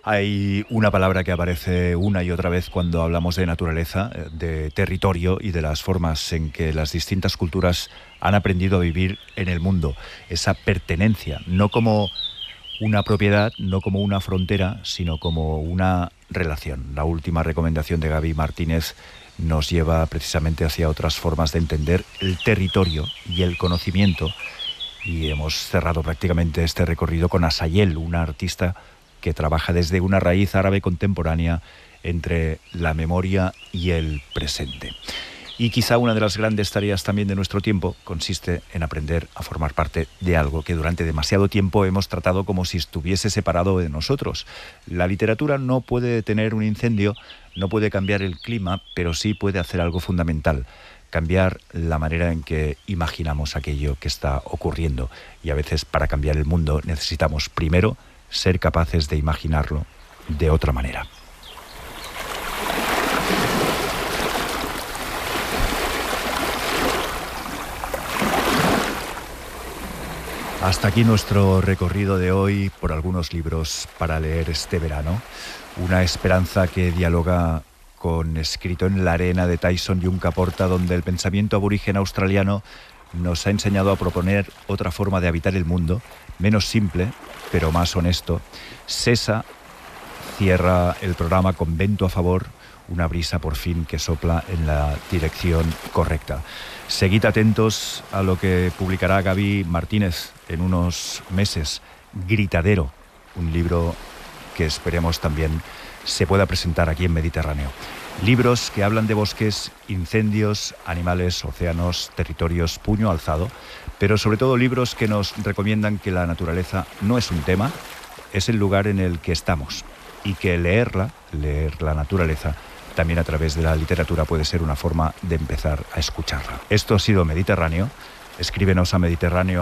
Hay una palabra que aparece una y otra vez cuando hablamos de naturaleza, de territorio y de las formas en que las distintas culturas han aprendido a vivir en el mundo. Esa pertenencia, no como una propiedad, no como una frontera, sino como una relación. La última recomendación de Gaby Martínez nos lleva precisamente hacia otras formas de entender el territorio y el conocimiento. Y hemos cerrado prácticamente este recorrido con Asayel, una artista que trabaja desde una raíz árabe contemporánea entre la memoria y el presente. Y quizá una de las grandes tareas también de nuestro tiempo consiste en aprender a formar parte de algo que durante demasiado tiempo hemos tratado como si estuviese separado de nosotros. La literatura no puede detener un incendio, no puede cambiar el clima, pero sí puede hacer algo fundamental: cambiar la manera en que imaginamos aquello que está ocurriendo. Y a veces, para cambiar el mundo, necesitamos primero ser capaces de imaginarlo de otra manera. Hasta aquí nuestro recorrido de hoy por algunos libros para leer este verano. Una esperanza que dialoga con Escrito en la arena de Tyson Yunkaporta, donde el pensamiento aborigen australiano nos ha enseñado a proponer otra forma de habitar el mundo, menos simple, pero más honesto. Sesa cierra el programa con Vento a favor, una brisa por fin que sopla en la dirección correcta. Seguid atentos a lo que publicará Gaby Martínez en unos meses. Gritadero, un libro que esperemos también se pueda presentar aquí en Mediterráneo. Libros que hablan de bosques, incendios, animales, océanos, territorios, puño alzado, pero sobre todo libros que nos recomiendan que la naturaleza no es un tema, es el lugar en el que estamos, y que leer la naturaleza, también a través de la literatura, puede ser una forma de empezar a escucharla. Esto ha sido Mediterráneo. Escríbenos a Mediterráneo